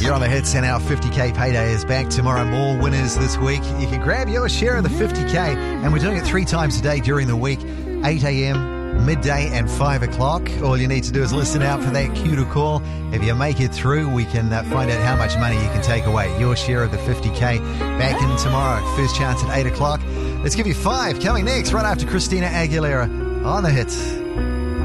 You're on the hits, and our 50k payday is back tomorrow. More winners this week. You can grab your share of the 50k, and we're doing it 3 times a day during the week, 8 a.m., midday, and 5 o'clock. All you need to do is listen out for that cue to call. If you make it through, we can find out how much money you can take away. Your share of the 50k back in tomorrow. First chance at 8 o'clock. Let's give you 5 coming next, right after Christina Aguilera on the hits.